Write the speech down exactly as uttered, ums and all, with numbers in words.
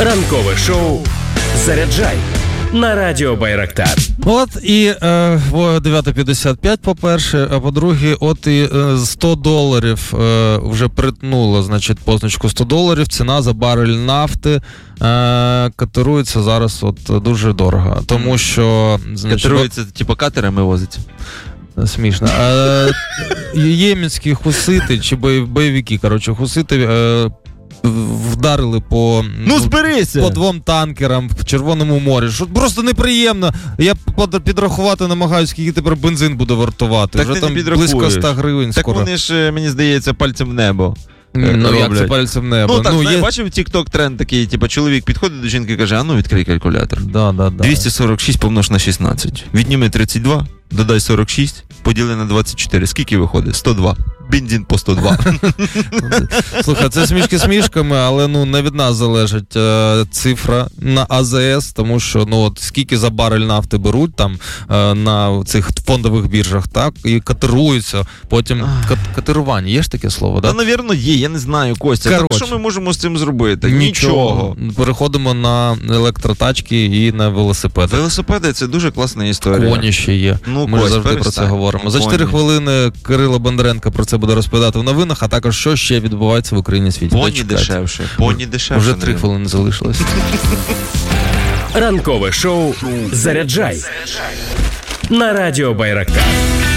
Ранкове шоу «Заряджай» на радіо Байрактар. От і е, дев'ята п'ятдесят п'ять, по-перше, а по-друге, от і е, сто доларів е, вже притнуло, значить, позначку сто доларів, ціна за барель нафти е, катерується зараз от дуже дорого, тому що... Значить, катерується, типу, катерами возить? Смішно. Е, єменські хусити, чи бойовики, коротше, хусити... Е, вдарили по, ну, зберися! по двом танкерам в Червоному морі. Що просто неприємно. Я підрахувати намагаюся, скільки тепер бензин буде вартувати. Так вже ти там близько сто гривень так скоро. Так вони ж, мені здається, пальцем в небо. Ну, як це пальцем в небо? Ну, так, ну, знає, є... бачив TikTok тренд такий, типу, чоловік підходить до жінки і каже, а ну, відкрий калькулятор. Да, да, да. двісті сорок шість помнож на шістнадцять. Відніми тридцять два, додай сорок шість, поділи на двадцять чотири. Скільки виходить? сто два. Бензин по сто два. Слухай, це смішки смішками, але ну не від нас залежить е, цифра на АЗС, тому що ну от скільки за барель нафти беруть там е, на цих фондових біржах, так, і катеруються, потім кат, катерування, є ж таке слово, так? Та, навірно, є, я не знаю, Костя. Так, що ми можемо з цим зробити? Нічого. Нічого. Переходимо на електротачки і на велосипеди. Велосипеди – це дуже класна історія. Коні ще є. Ну, ми Кость, завжди перестань. Про це говоримо. За чотири хвилини Кирило Бондаренко про це буде розповідати в новинах, а також що ще відбувається в Україні і світі. Поні дешевше. Поні дешевше. Вже три хвилини залишилось. Ранкове шоу «Заряджай» на радіо Байрактар.